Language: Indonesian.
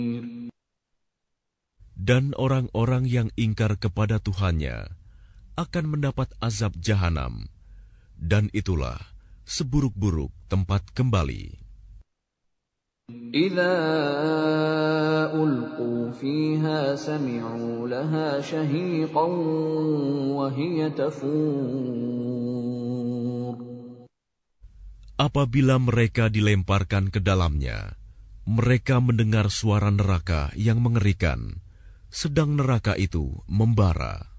Dan orang-orang yang ingkar kepada Tuhannya akan mendapat azab jahanam, dan itulah seburuk-buruk tempat kembali. إِذَا أُلْقُوا فِيهَا سَمِعُوا لَهَا شَهِيقًا وَهِيَ تَفُورُ. Apabila mereka dilemparkan ke dalamnya, mereka mendengar suara neraka yang mengerikan, sedang neraka itu membara.